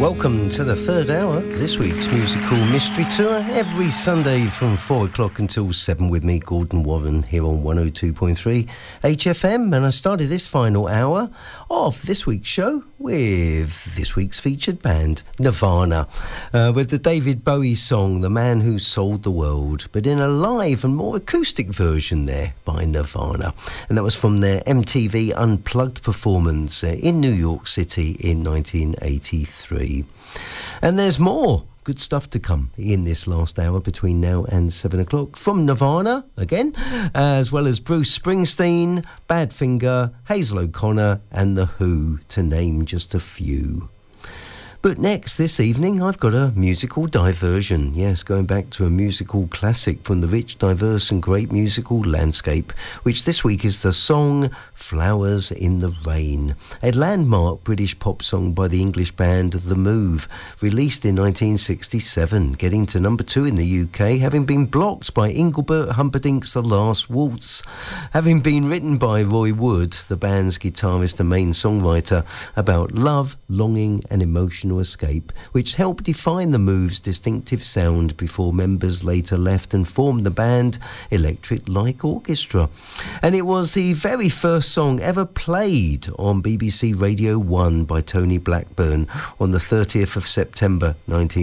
Welcome to the third hour of this week's musical mystery tour, every Sunday from 4 o'clock until 7 with me, Gordon Warren, here on 102.3 HFM. And I started this final hour of this week's show with this week's featured band, Nirvana, with the David Bowie song, The Man Who Sold the World, but in a live and more acoustic version there by Nirvana. And that was from their MTV Unplugged performance in New York City in 1983. And there's more good stuff to come in this last hour between now and 7 o'clock from Nirvana again, as well as Bruce Springsteen, Badfinger, Hazel O'Connor and The Who, to name just a few. But next, this evening, I've got a musical diversion. Yes, going back to a musical classic from the rich, diverse and great musical landscape, which this week is the song Flowers in the Rain, a landmark British pop song by the English band The Move, released in 1967, getting to number 2 in the UK, having been blocked by Engelbert Humperdinck's The Last Waltz, having been written by Roy Wood, the band's guitarist and main songwriter, about love, longing and emotional escape, which helped define The Move's distinctive sound before members later left and formed the band Electric Light Orchestra. And it was the very first song ever played on BBC Radio 1 by Tony Blackburn on the 30th of September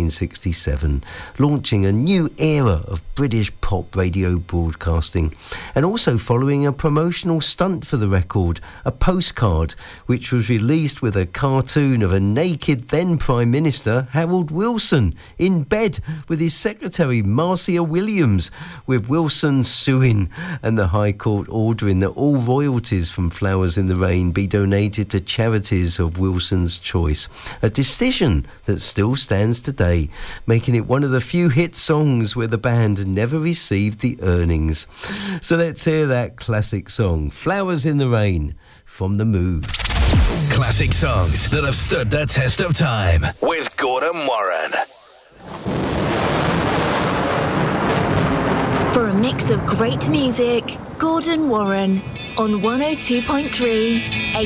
1967, launching a new era of British pop radio broadcasting, and also following a promotional stunt for the record, a postcard which was released with a cartoon of a naked then Prime Minister Harold Wilson in bed with his secretary Marcia Williams, with Wilson suing and the High Court ordering that all royalties from Flowers in the Rain be donated to charities of Wilson's choice, a decision that still stands today, making it one of the few hit songs where the band never received the earnings. So let's hear that classic song, Flowers in the Rain, from The Move. Classic songs that have stood the test of time with Gordon Warren. For a mix of great music, Gordon Warren on 102.3